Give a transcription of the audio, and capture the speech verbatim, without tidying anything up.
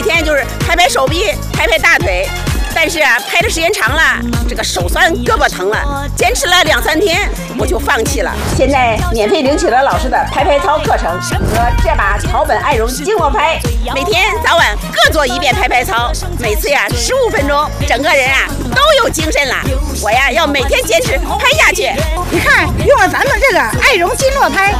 天就是拍拍手臂，拍拍大腿。但是啊，拍的时间长了，这个手酸，胳膊疼了，坚持了两三天，我就放弃了。现在免费领取了老师的拍拍操课程和这把草本爱绒经络拍，每天早晚各做一遍拍拍操，每次呀十五分钟，整个人啊都有精神了。我呀要每天坚持拍下去。 你看，用了咱们这个爱绒经络拍，